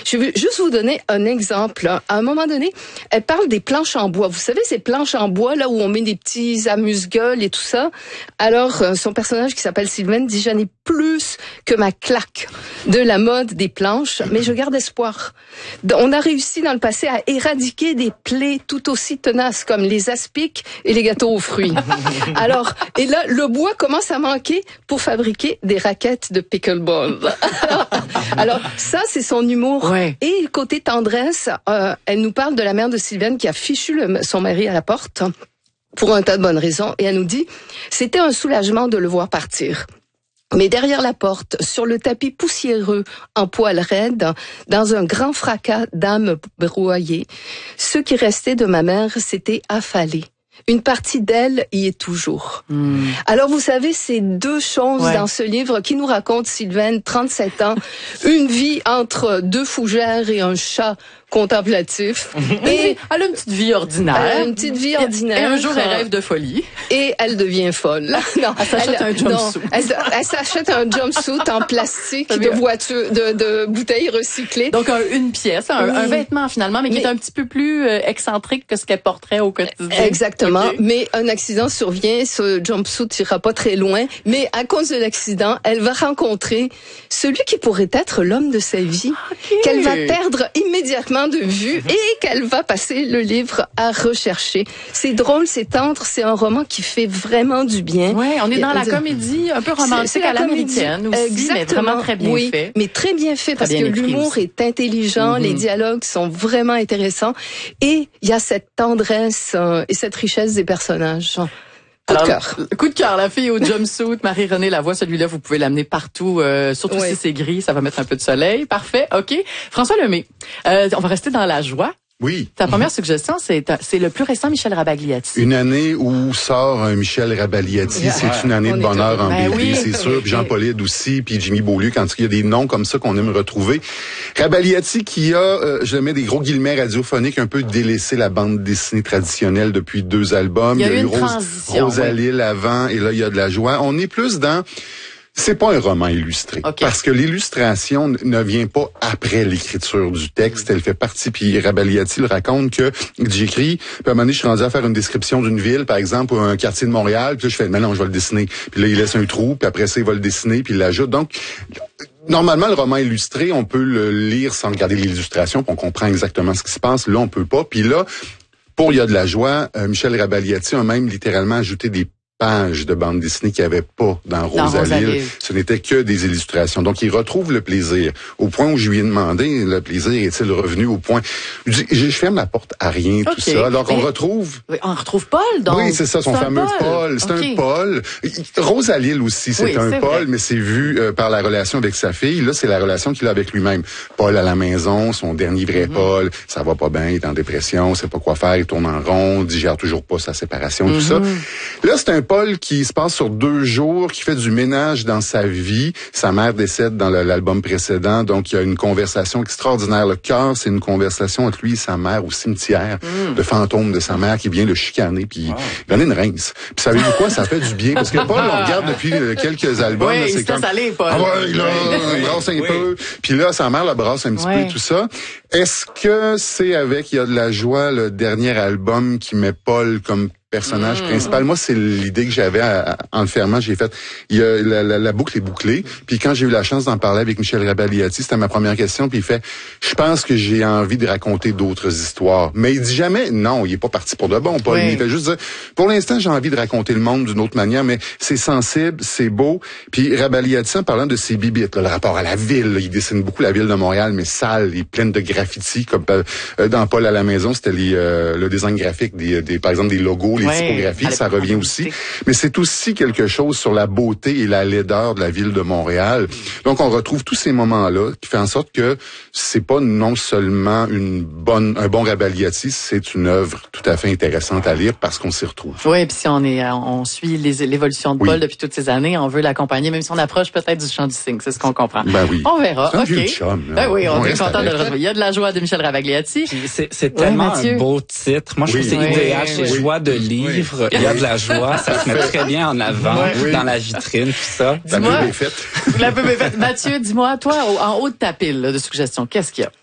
Je veux juste vous donner un exemple. À un moment donné, elle parle des planches en bois. Vous savez, ces planches en bois, là où on met des petits amuse-gueules et tout ça. Alors, son personnage qui s'appelle Sylvaine dit, j'en ai plus que ma claque de la mode des planches, mais je garde espoir. On a réussi dans le passé à éradiquer des plaies tout aussi tenaces comme les aspics et les gâteaux aux fruits. Alors, et là, le bois commence à manquer pour fabriquer des raquettes de pickleball. Alors ça, c'est son humour. Ouais. Et côté tendresse, elle nous parle de la mère de Sylvaine qui a fichu son mari à la porte pour un tas de bonnes raisons. Et elle nous dit, c'était un soulagement de le voir partir. Mais derrière la porte, sur le tapis poussiéreux, en poil raide, dans un grand fracas d'âmes broyées, ce qui restait de ma mère s'était affalé. Une partie d'elle y est toujours. Alors, vous savez, c'est deux choses dans ce livre qui nous raconte Sylvaine, 37 ans, une vie entre deux fougères et un chat contemplatif. Et elle a une petite vie ordinaire. Une petite vie ordinaire. Et un jour, elle rêve de folie. Et elle devient folle. Non, elle s'achète un jumpsuit. Elle s'achète un jumpsuit en plastique de bouteilles recyclées. Donc, une pièce, un vêtement finalement, mais qui est un petit peu plus excentrique que ce qu'elle porterait au quotidien. Exactement. Okay. Mais un accident survient, ce jumpsuit n'ira pas très loin. Mais à cause de l'accident, elle va rencontrer celui qui pourrait être l'homme de sa vie, qu'elle va perdre immédiatement de vue et qu'elle va passer le livre à rechercher. C'est drôle, c'est tendre, c'est un roman qui fait vraiment du bien. Oui, on est dans la comédie un peu romantique à l'américaine aussi, exactement, mais vraiment très bien fait. Mais très bien fait parce que l'humour est intelligent, les dialogues sont vraiment intéressants et il y a cette tendresse et cette richesse des personnages. Coup de cœur, la fille au jumpsuit, Marie-Renée Lavoie, celui-là, vous pouvez l'amener partout, surtout si c'est gris, ça va mettre un peu de soleil. Parfait, OK. François Lemay, on va rester dans la joie. Oui. Ta première suggestion, c'est le plus récent Michel Rabagliati. Une année où sort un Michel Rabagliati, c'est une année de bonheur en BD, c'est sûr. Puis Jean Paulide aussi, puis Jimmy Beaulieu, quand il y a des noms comme ça qu'on aime retrouver. Rabagliati qui a, je mets des gros guillemets radiophoniques, un peu délaissé la bande dessinée traditionnelle depuis 2 albums. Il y a eu Rosalille avant, et là, il y a de la joie. On est plus dans... C'est pas un roman illustré. Okay. Parce que l'illustration ne vient pas après l'écriture du texte. Elle fait partie. Puis Rabagliati le raconte que j'écris, puis à un moment donné, je suis rendu à faire une description d'une ville, par exemple, ou un quartier de Montréal. Puis là, je fais, mais non, je vais le dessiner. Puis là, il laisse un trou, puis après ça, il va le dessiner, puis il l'ajoute. Donc, normalement, le roman illustré, on peut le lire sans regarder l'illustration, puis on comprend exactement ce qui se passe. Là, on peut pas. Puis là, pour Il y a de la joie, Michel Rabagliati a même littéralement ajouté des pages de bande dessinée qu'il n'y avait pas dans Rosalille. Ce n'était que des illustrations. Donc, il retrouve le plaisir. Au point où je lui ai demandé, le plaisir est-il revenu au point... Je ferme la porte à rien, tout ça. Donc, on retrouve... On retrouve Paul, donc. Oui, c'est ça, son fameux Paul. C'est un Paul. Rosalille aussi, c'est un Paul, mais c'est vu par la relation avec sa fille. Là, c'est la relation qu'il a avec lui-même. Paul à la maison, son dernier vrai Paul, ça va pas bien, il est en dépression, sait pas quoi faire, il tourne en rond, digère toujours pas sa séparation, tout ça. Là, c'est un Paul qui se passe sur 2 jours, qui fait du ménage dans sa vie. Sa mère décède dans l'album précédent, donc il y a une conversation extraordinaire. Le cœur, c'est une conversation entre lui et sa mère au cimetière, le fantôme de sa mère qui vient le chicaner, puis il donne une rince. Puis savez-vous quoi, ça fait du bien, parce que Paul, on regarde depuis quelques albums. Oui, là, c'est comme... salé, Paul. Ah ouais, là, il brasse un peu. Puis là, sa mère le brasse un petit peu, tout ça. Est-ce que c'est avec Il y a de la joie, le dernier album qui met Paul comme personnage principal? Moi, c'est l'idée que j'avais en le fermant. J'ai fait, il y a la boucle est bouclée. Puis quand j'ai eu la chance d'en parler avec Michel Rabagliati, c'était ma première question. Puis il fait, je pense que j'ai envie de raconter d'autres histoires. Mais il dit jamais, non, il est pas parti pour de bon, Paul. Il fait juste dire, pour l'instant, j'ai envie de raconter le monde d'une autre manière, mais c'est sensible, c'est beau. Puis Rabagliati, en parlant de ses bibites, le rapport à la ville, il dessine beaucoup la ville de Montréal, mais sale, il est pleine de graffitis, comme dans Paul à la maison, c'était le design graphique par exemple, des logos, les typographies, ça revient aussi. Mais c'est aussi quelque chose sur la beauté et la laideur de la ville de Montréal. Donc, on retrouve tous ces moments-là qui fait en sorte que c'est pas non seulement un bon Rabagliati, c'est une œuvre tout à fait intéressante à lire parce qu'on s'y retrouve. Oui, puis si on suit l'évolution de Paul depuis toutes ces années, on veut l'accompagner, même si on approche peut-être du champ du cygne, c'est ce qu'on comprend. Ben oui. On verra. C'est un vieux chum, ben oui, on est content de le retrouver. Il y a de la joie de Michel Rabagliati. C'est tellement un beau titre. Moi, je trouve que c'est idéal chez Joie de livre. Il y a de la joie. Ça se met très bien en avant dans la vitrine, tout ça. La pub est faite. La pub est faite. Mathieu, dis-moi, toi, en haut de ta pile de suggestions, qu'est-ce qu'il y a?